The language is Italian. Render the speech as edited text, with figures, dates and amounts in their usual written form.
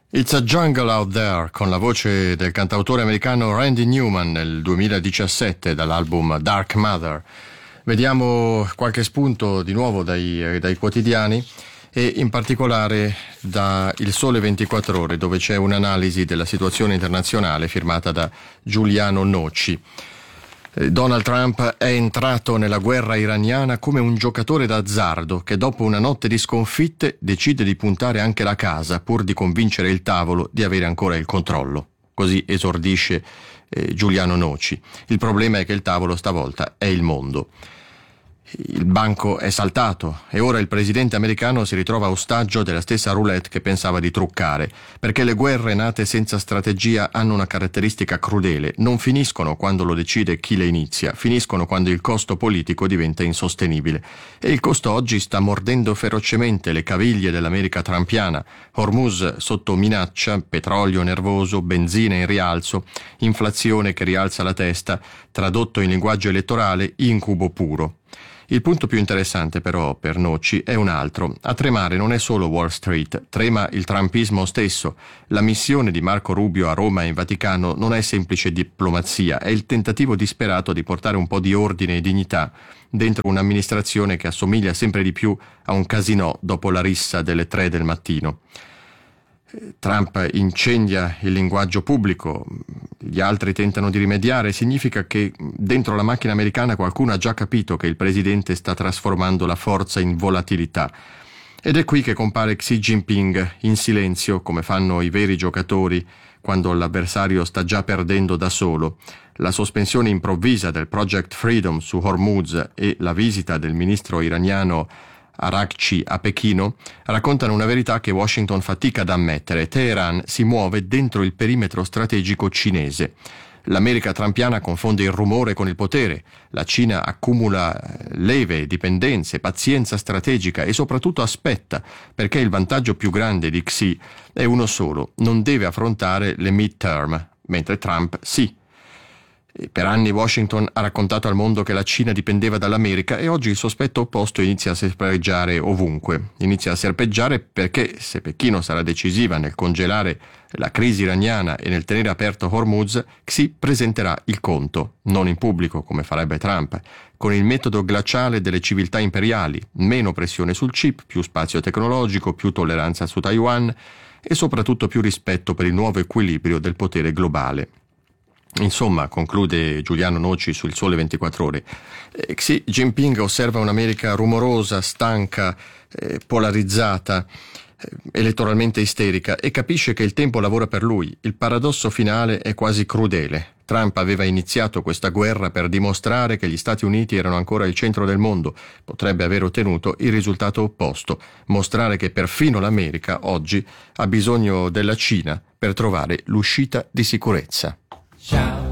It's a Jungle Out There, con la voce del cantautore americano Randy Newman nel 2017 dall'album Dark Mother. Vediamo qualche spunto di nuovo dai quotidiani e in particolare da Il Sole 24 Ore, dove c'è un'analisi della situazione internazionale firmata da Giuliano Noci. Donald Trump è entrato nella guerra iraniana come un giocatore d'azzardo che dopo una notte di sconfitte decide di puntare anche la casa pur di convincere il tavolo di avere ancora il controllo. Così esordisce Giuliano Noci. Il problema è che il tavolo stavolta è il mondo. Il banco è saltato e ora il presidente americano si ritrova ostaggio della stessa roulette che pensava di truccare, perché le guerre nate senza strategia hanno una caratteristica crudele: non finiscono quando lo decide chi le inizia, finiscono quando il costo politico diventa insostenibile. E il costo oggi sta mordendo ferocemente le caviglie dell'America trumpiana. Hormuz sotto minaccia, petrolio nervoso, benzina in rialzo, inflazione che rialza la testa, tradotto in linguaggio elettorale, incubo puro. Il punto più interessante però per Noci è un altro. A tremare non è solo Wall Street, trema il trumpismo stesso. La missione di Marco Rubio a Roma e in Vaticano non è semplice diplomazia, è il tentativo disperato di portare un po' di ordine e dignità dentro un'amministrazione che assomiglia sempre di più a un casinò dopo la rissa delle 3 del mattino. Trump incendia il linguaggio pubblico, gli altri tentano di rimediare. Significa che dentro la macchina americana qualcuno ha già capito che il presidente sta trasformando la forza in volatilità. Ed è qui che compare Xi Jinping in silenzio, come fanno i veri giocatori quando l'avversario sta già perdendo da solo. La sospensione improvvisa del Project Freedom su Hormuz e la visita del ministro iraniano Araghchi a Pechino raccontano una verità che Washington fatica ad ammettere. Teheran si muove dentro il perimetro strategico cinese. L'America trumpiana confonde il rumore con il potere. La Cina accumula leve, dipendenze, pazienza strategica e soprattutto aspetta, perché il vantaggio più grande di Xi è uno solo: non deve affrontare le midterm, mentre Trump sì. Per anni Washington ha raccontato al mondo che la Cina dipendeva dall'America e oggi il sospetto opposto inizia a serpeggiare ovunque. Inizia a serpeggiare perché se Pechino sarà decisiva nel congelare la crisi iraniana e nel tenere aperto Hormuz, Xi presenterà il conto, non in pubblico come farebbe Trump, con il metodo glaciale delle civiltà imperiali: meno pressione sul chip, più spazio tecnologico, più tolleranza su Taiwan e soprattutto più rispetto per il nuovo equilibrio del potere globale. Insomma, conclude Giuliano Noci sul Sole 24 Ore, Xi Jinping osserva un'America rumorosa, stanca, polarizzata, elettoralmente isterica, e capisce che il tempo lavora per lui. Il paradosso finale è quasi crudele. Trump aveva iniziato questa guerra per dimostrare che gli Stati Uniti erano ancora il centro del mondo. Potrebbe aver ottenuto il risultato opposto: mostrare che perfino l'America oggi ha bisogno della Cina per trovare l'uscita di sicurezza. Shout.